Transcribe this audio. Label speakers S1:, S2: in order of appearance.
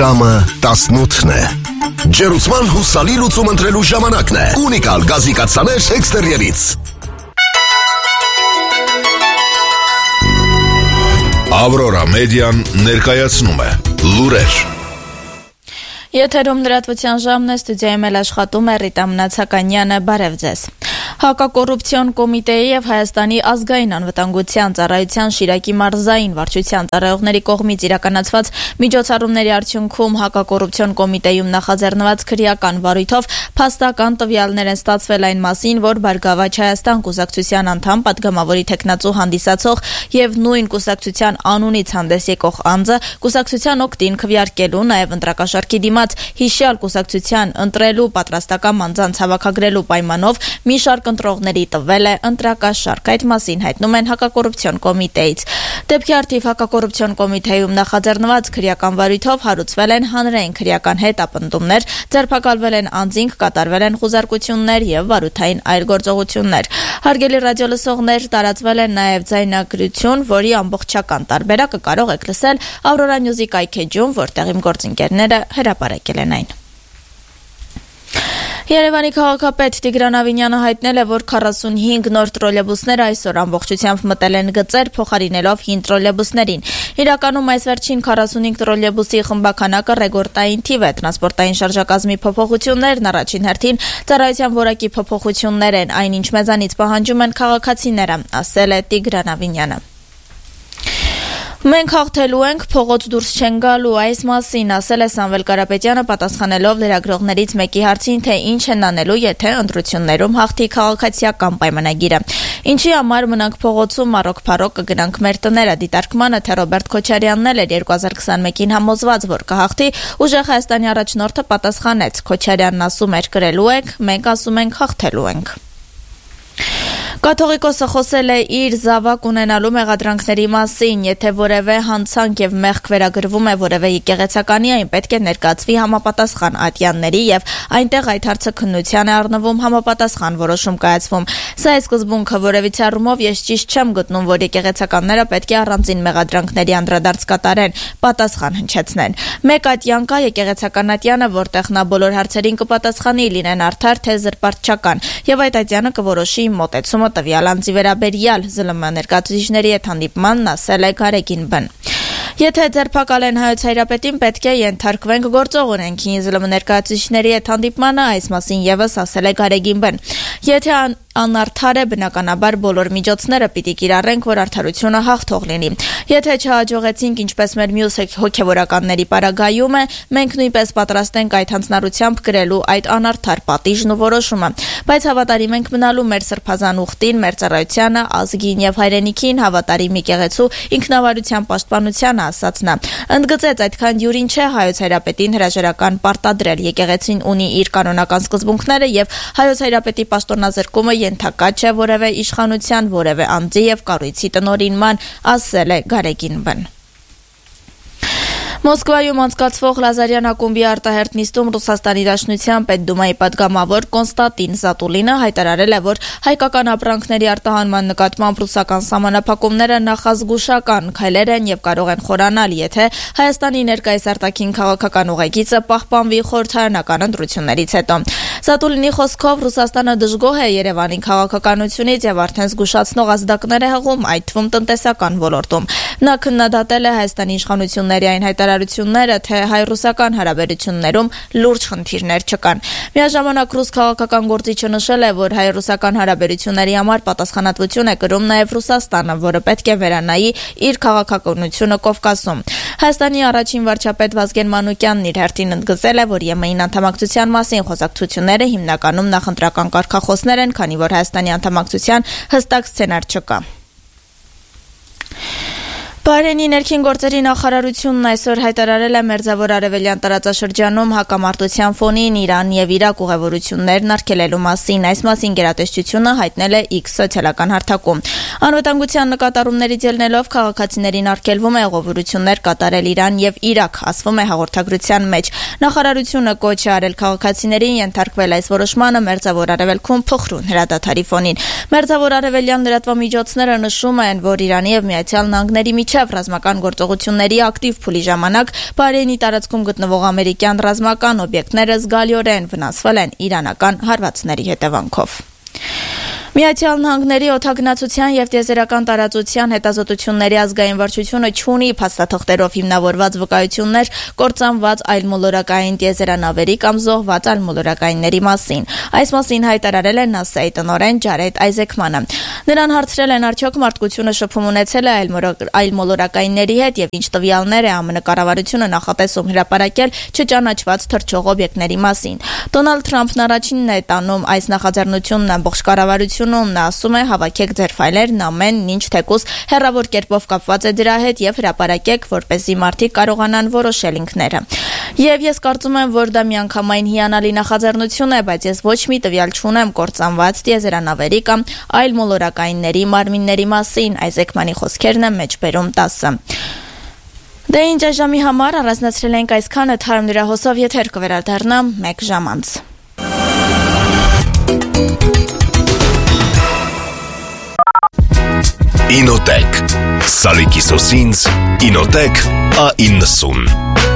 S1: Ժամը 18-ն է։ Ջերուսման հուսալի լուծում ընտրելու ժամանակն է։ Ունիկալ գազի կաթսաներ էքստերիերից։ Ավրորա մեդիան ներկայացնում է լուրեր։
S2: Եթերում լրատվության ժամն է, ստուդիայում էլ աշխատում է Ռիտա Մնացականյանը, բարև ձեզ։ Հակակոռուպցիոն կոմիտեի եւ Հայաստանի ազգային անվտանգության ծառայության Շիրակի մարզային վարչության ծառայողների կողմից իրականացված միջոցառումների արդյունքում հակակոռուպցիոն կոմիտեում նախաձեռնված քրեական վարույթով փաստական տվյալներ են ստացվել այն մասին, որ Բարգավաճ Հայաստան կուսակցության անդամ պատգամավորի թեկնածու հանդիսացող եւ նույն կուսակցության անունից հանդես եկող անձը կուսակցության օգտին քվեարկելու նաեւ ընտրակաշառքի դիմաց հիշյալ կուսակցության ընտրելու պատրաստական անձանց հավաքագրելու պայմանով մի շարք ընտրողների տվել է ընտրակաշառք։ Այդ մասին հայտնում են հակակոռուպցիոն կոմիտեից։ Դեպքի արդիվ հակակոռուպցիոն կոմիտեում նախաձեռնված քրեական վարույթով հարուցվել են հանրային քրեական հետապնդումներ, ձերբակալվել են անձինք, կատարվել են խուզարկություններ եւ վարութային այլ գործողություններ։ Հարգելի ռադիոլսողներ, տարածվել է նաեւ ձայնագրություն, որի ամբողջական տարբերակը կարող եք լսել Aurora News-ի կայքեջում, որտեղ իմ գործընկերները հրապարակել են այն։ Երևանի քաղաքապետ Տիգրան Ավինյանը հայտնել է, որ 45 նոր տրոլեյբուսներ այսօր ամբողջությամբ մտել են գծեր, փոխարինելով 5 տրոլեյբուսներին։ Իրականում այս վերջին 45 տրոլեյբուսի խմբականակը ռեկորդային թիվ է։ Տրանսպորտային շարժակազմի փոփոխություններն առաջին հերթին ծառայության որակի փոփոխություններ են, այնինչ մեզանից պահանջում են քաղաքացիները, ասել է Տիգրան Ավինյանը։ Մենք հաղթելու ենք, փողոց դուրս չեն գալու, այս մասին ասել է Սամվել Կարապետյանը, պատասխանելով լրագրողներից մեկի հարցին, թե ինչ են անելու, եթե ընտրություններում հաղթի քաղաքացիական պայմանագիրը։ Ինչի համար մնանք փողոցում, առոք-փառոք կգնանք մեր տները, դիտարկմանը թե Ռոբերտ Քոչարյանն էլ էր 2021-ին համոզված, որ կհաղթի, ուժեղ Հայաստանի առաջնորդը պատասխանեց. Քոչարյանն ասում էր կրելու ենք, մենք ասում ենք հաղթելու ենք։ Կաթողիկոսը խոսել է իր զավակ ունենալու մեղադրանքների մասին, եթե որևէ հանցանք եւ մեղք վերագրվում է որևէ եկեղեցականի, այն պետք է ներկայացվի համապատասխան ատյանների եւ այնտեղ այդ հարցը քննության է առնվում, համապատասխան որոշում կայացվում։ Սա է սկզբունքը, որևիցե առումով ես ճիշտ չեմ գտնում, որ եկեղեցականները պետք է առանձին մեղադրանքների անդրադարձ կատարեն, պատասխան հնչեցնեն։ Մեկ ատյան կա եկեղեցական ատյանը, որտեղ նա բոլոր հարցերին կպատասխանի, լինեն արդար թե զրպարտչական, եւ այդ ատյանը կորոշի մոտեցումը տվյալ անձի վերաբերյալ, ԶԼՄ ներկայացուցիչների հետ հանդիպմանն ասել է Գարեգին Բ. Եթե ձերբակալ են Հայոց Հայրապետին, պետք է ենթարկվենք գործող օրենքին, ԶԼՄ ներկայացուցիչների հետ հանդիպմանը այս մասին եւս ասել է Գարեգին Բ. Եթե անարդար է, բնականաբար բոլոր միջոցները պիտի կիրառենք, որ արդարությունը հաղթող լինի։ Եթե չհաջողեցինք, ինչպես մեր մյուս հոգևորականների պարագայում է, մենք նույնպես պատրաստ ենք այդ հանձնառությամբ կրելու այդ անարդար պատիժն ու որոշումը։ Բայց հավատարիմ ենք մնալու մեր սրբազան ուխտին, մեր ծառայությանը, ազգին եւ հայրենիքին, հավատարիմ եկեղեցու ինքնավարության պաշտպանությանը, ասաց նա։ Ընդգծեց, այդքան դյուրին չէ Հայոց Հայրապետին հրաժարական պարտադրել։ Եկեղեցին ունի իր կանոնական սկզբունքները եւ Հայոց Հայրապետի պաշտոնազրկումը ենթակա չէ որևէ իշխանության, որևէ անձի եւ կառույցի տնօրինման, ասել է Գարեգին Բ. Մոսկվայում անցկացվող Լազարյան ակումբի արտահերթ նիստում Ռուսաստանի Դաշնության Պետդումայի պատգամավոր Կոնստանտին Զատուլինը հայտարարել է, որ հայկական ապրանքների արտահանման նկատմամբ ռուսական սահմանափակումները նախազգուշական քայլեր են եւ կարող են խորանալ, եթե Հայաստանի ներկայիս արտաքին քաղաքական ուղեկիցը պահպանվի խորհրդարանական ընտրություններից հետո։ Զատուլինի խոսքով Ռուսաստանը դժգոհ է Երևանի քաղաքականությունից եւ արդեն զգուշացնող ազդակներ է հղում, այդ թվում տնտեսական ոլորտում։ Նա քննադատել է Հայաստանի իշխանությունների այն հայտարարությունները, թե հայ-ռուսական հարաբերություններում լուրջ խնդիրներ չկան։ Միաժամանակ ռուս քաղաքական գործիչը նշել է, որ հայ-ռուսական հարաբերությունների համար պատասխանատվություն է կրում նաև Ռուսաստանը, որը պետք է վերանայի իր քաղաքականությունը Կովկասում։ Հայաստանի առաջին վարչապետ Վազգեն Մանուկյանն իր հերթին ընդգծել է, որ ԵՄ-ին անդամակցության մասին խոսակցությունները հիմնականում նախընտրական կարգախոսներ են, քանի որ Հայաստանի անդամակցության հստակ սցենար չկա։ Բահրեյնի ներքին գործերի նախարարությունն այսօր հայտարարել է Մերձավոր Արևելյան տարածաշրջանում հակամարտության ֆոնին Իրան եւ Իրաք ուղևորություններն արգելելու մասին։ Այս մասին գերատեսչությունը հայտնել է X սոցիալական հարթակում։ Անվտանգության նկատառումներից ելնելով քաղաքացիներին արգելվում է ուղղավորություններ կատարել Իրան եւ Իրաք, ասվում է հաղորդագրության մեջ։ Նախարարությունը կոչ է արել քաղաքացիներին ենթարկվել այս որոշմանը Մերձավոր Արևելքում փխրուն հրադադարի ֆոնին։ Մերձավոր արևելյան լրատվամիջոցները նշում են, որ Իրանի եւ Միացյալ Նահանգների միջև ռազմական գործողությունների ակտիվ փուլի ժամանակ Բահրեյնի տարածքում գտնվող ամերիկյան ռազմական օբյեկտները զգալիորեն վնասվել են իրանական հարվածների հետևանքով։ Միացյալ Նահանգների օդագնացության եւ տիեզերական տարածության հետազոտությունների ազգային վարչությունը չունի փաստաթղթերով հիմնավորված վկայություններ կործանված այլմոլորակային տիեզերանավերի կամ զոհված այլմոլորակայինների մասին։ Այս մասին հայտարարել է ՆԱՍԱ-ի տնօրեն Ջարեդ Այզեքմանը։ Նրան հարցրել են, արդյոք մարդկությունը շփում ունեցել է այլմոլորակայինների հետ եւ ինչ տվյալներ է ԱՄՆ կառավարությունը նախատեսում հրապարակել չճանաչված թռչող օբյեկտների մասին։ Դոնալդ Թրամփն առաջինն է տանում այս նախաձեռնությունն ամբողջ կառավարություն Նա ասում է, հավաքեք ձեր ֆայլերն ամեն ինչ թեկուզ հեռավոր կերպով կապված է դրա հետ եւ հրապարակեք, որպեսզի մարդիկ կարողանան որոշել ինքները։ Եվ ես կարծում եմ, որ դա միանգամայն հիանալի նախաձեռնություն է, բայց ես ոչ մի տվյալ չունեմ կործանված տիեզերանավերի կամ այլ մոլորակայինների մարմինների մասին, Այզեքմանի խոսքերն է մեջբերում 10-ը։ Դե ինչ ժամի համար առանձնացրել ենք այսքանը, թարմ լրահոսով եթեր կվերադառնամ 1 ժամ անց։
S1: Ինոտեք, Սալիկի սոսինձ, Ինոտեք A90